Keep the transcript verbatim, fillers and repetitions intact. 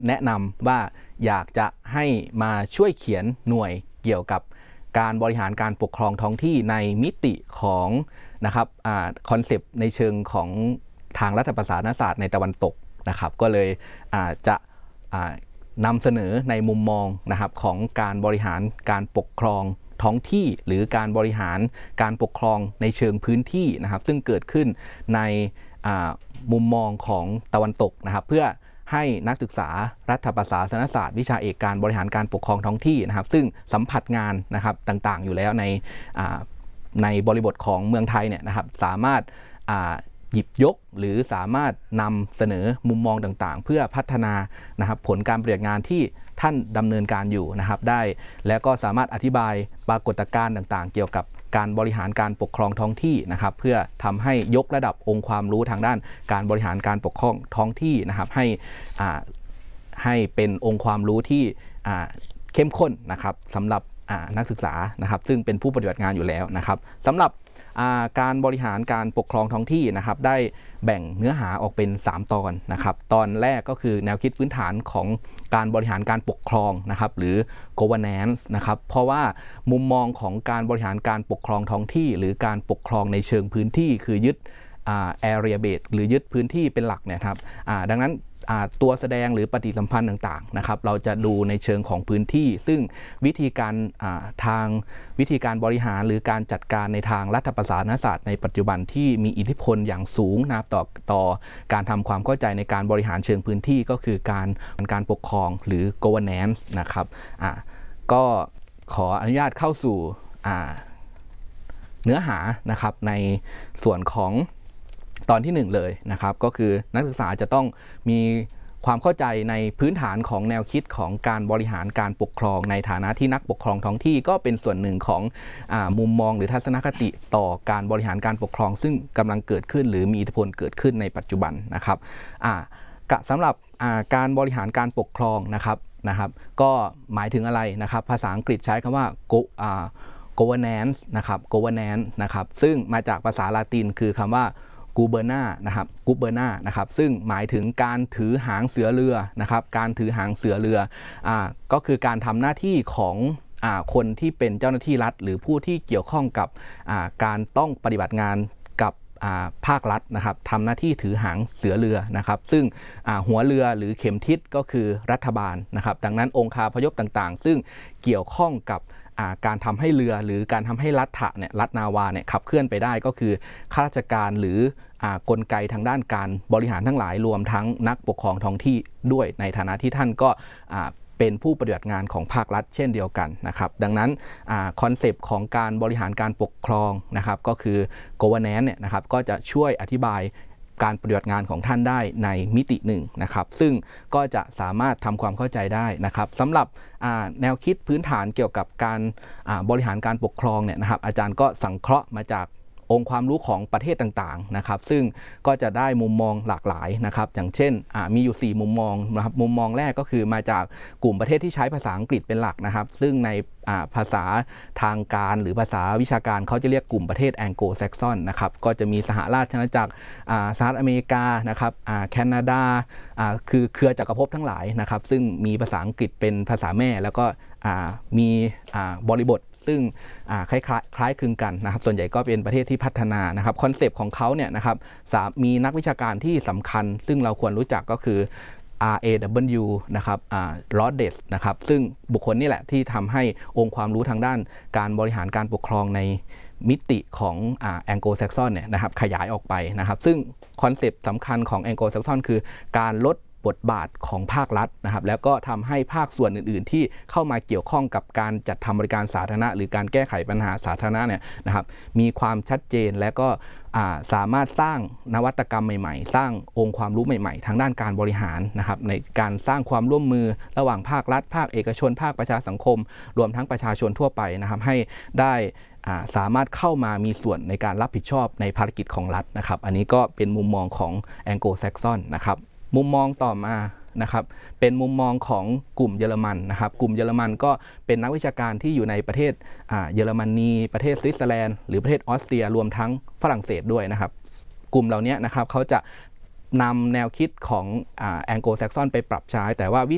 แนะนำว่าอยากจะให้มาช่วยเขียนหน่วยเกี่ยวกับการบริหารการปกครองท้องที่ในมิติของนะครับคอนเซปต์ในเชิงของทางรัฐประศาสนศาสตร์ในตะวันตกนะครับก็เลยจะนำเสนอในมุมมองนะครับของการบริหารการปกครองท้องที่หรือการบริหารการปกครองในเชิงพื้นที่นะครับซึ่งเกิดขึ้นในมุมมองของตะวันตกนะครับเพื่อให้นักศึกษารัฐประศาสนศาสตร์วิชาเอกการบริหารการปกครองท้องที่นะครับซึ่งสัมผัสงานนะครับต่างๆอยู่แล้วในในบริบทของเมืองไทยเนี่ยนะครับสามารถหยิบยกหรือสามารถนำเสนอมุมมองต่างๆเพื่อพัฒนานะครับผลการปฏิบัติงานที่ท่านดำเนินการอยู่นะครับได้และก็สามารถอธิบายปรากฏการณ์ต่างๆเกี่ยวกับการบริหารการปกครองท้องที่นะครับเพื่อทำให้ยกระดับองค์ความรู้ทางด้านการบริหารการปกครองท้องที่นะครับให้อ่าให้เป็นองค์ความรู้ที่อ่าเข้มข้นนะครับสำหรับนักศึกษานะครับซึ่งเป็นผู้ปฏิบัติงานอยู่แล้วนะครับสำหรับการบริหารการปกครองท้องที่นะครับได้แบ่งเนื้อหาออกเป็นสามตอนนะครับตอนแรกก็คือแนวคิดพื้นฐานของการบริหารการปกครองนะครับหรือ governance นะครับเพราะว่ามุมมองของการบริหารการปกครองท้องที่หรือการปกครองในเชิงพื้นที่คือยึด area base หรือยึดพื้นที่เป็นหลักเนี่ยครับดังนั้นตัวแสดงหรือปฏิสัมพันธ์ต่างๆนะครับเราจะดูในเชิงของพื้นที่ซึ่งวิธีการทางวิธีการบริหารหรือการจัดการในทางรัฐประศาสนศาสตร์ในปัจจุบันที่มีอิทธิพลอย่างสูงนะครับต่อต่อการทำความเข้าใจในการบริหารเชิงพื้นที่ก็คือการการปกครองหรือ governance นะครับก็ขออนุญาตเข้าสู่เนื้อหานะครับในส่วนของตอนที่หนึ่งเลยนะครับก็คือนักศึกษาจะต้องมีความเข้าใจในพื้นฐานของแนวคิดของการบริหารการปกครองในฐานะที่นักปกครองท้องที่ก็เป็นส่วนหนึ่งของอ่ามุมมองหรือทัศนคติต่อการบริหารการปกครองซึ่งกำลังเกิดขึ้นหรือมีอิทธิพลเกิดขึ้นในปัจจุบันนะครับอ่าสำหรับอ่าการบริหารการปกครองนะครับนะครับก็หมายถึงอะไรนะครับภาษาอังกฤษใช้คำว่า go อ่า governance นะครับ governance นะครับซึ่งมาจากภาษาลาตินคือคำว่ากูเบอร์นานะครับกูเบอร์นานะครับซึ่งหมายถึงการถือหางเสือเรือนะครับการถือหางเสือเรืออ่าก็คือการทำหน้าที่ของอ่าคนที่เป็นเจ้าหน้าที่รัฐหรือผู้ที่เกี่ยวข้องกับอ่าการต้องปฏิบัติงานกับภาครัฐนะครับทำหน้าที่ถือหางเสือเรือนะครับซึ่งหัวเรือหรือเข็มทิศก็คือรัฐบาลนะครับดังนั้นองค์คาพยพต่างๆซึ่งเกี่ยวข้องกับการทำให้เรือหรือการทำให้รัฐะเนี่ยรัฐนาวาเนี่ยขับเคลื่อนไปได้ก็คือข้าราชการหรือกลไกทางด้านการบริหารทั้งหลายรวมทั้งนักปกครองท้องที่ด้วยในฐานะที่ท่านก็เป็นผู้ปฏิบัติงานของภาครัฐเช่นเดียวกันนะครับดังนั้นคอนเซปต์ของการบริหารการปกครองนะครับก็คือ governance เนี่ยนะครับก็จะช่วยอธิบายการปฏิบัติงานของท่านได้ในมิติหนึ่งนะครับซึ่งก็จะสามารถทำความเข้าใจได้นะครับสำหรับแนวคิดพื้นฐานเกี่ยวกับการบริหารการปกครองเนี่ยนะครับอาจารย์ก็สังเคราะห์มาจากองค์ความรู้ของประเทศต่างๆนะครับซึ่งก็จะได้มุมมองหลากหลายนะครับอย่างเช่นมีอยู่สี่มุมมองนะครับมุมมองแรกก็คือมาจากกลุ่มประเทศที่ใช้ภาษาอังกฤษเป็นหลักนะครับซึ่งในภาษาทางการหรือภาษาวิชาการเขาจะเรียกกลุ่มประเทศแองโกลแซกซอนนะครับก็จะมีสหราชอาณาจักรสหรัฐอเมริกานะครับแคนาดาคือเครือจักรภพทั้งหลายนะครับซึ่งมีภาษาอังกฤษเป็นภาษาแม่แล้วก็มีบริบทซึ่งคล้ายคล้ายคลึงกันนะครับส่วนใหญ่ก็เป็นประเทศที่พัฒนานะครับคอนเซปต์ของเขาเนี่ยนะครับมีนักวิชาการที่สำคัญซึ่งเราควรรู้จักก็คือ อาร์ เอ ดับเบิลยู นะครับลอดเดสนะครับซึ่งบุคคลนี่แหละที่ทำให้องค์ความรู้ทางด้านการบริหารการปกครองในมิติของแองโกลแซกซอนเนี่ยนะครับขยายออกไปนะครับซึ่งคอนเซปต์สำคัญของแองโกลแซกซอนคือการลดบทบาทของภาครัฐนะครับแล้วก็ทำให้ภาคส่วนอื่นๆที่เข้ามาเกี่ยวข้องกับการจัดทำบริการสาธารณะหรือการแก้ไขปัญหาสาธารณะเนี่ยนะครับมีความชัดเจนและก็สามารถสร้างนวัตกรรมใหม่ๆสร้างองค์ความรู้ใหม่ๆทางด้านการบริหารนะครับในการสร้างความร่วมมือระหว่างภาครัฐภาคเอกชนภาคประชาสังคมรวมทั้งประชาชนทั่วไปนะครับให้ได้สามารถเข้ามามีส่วนในการรับผิดชอบในภารกิจของรัฐนะครับอันนี้ก็เป็นมุมมองของแองโกลแซกซอนนะครับมุมมองต่อมานะครับเป็นมุมมองของกลุ่มเยอรมันนะครับกลุ่มเยอรมันก็เป็นนักวิชาการที่อยู่ในประเทศเยอรมนีประเทศสวิตเซอร์แลนด์หรือประเทศออสเตรียรวมทั้งฝรั่งเศสด้วยนะครับกลุ่มเหล่านี้นะครับเขาจะนำแนวคิดของแองโกลแซกซอนไปปรับใช้แต่ว่าวิ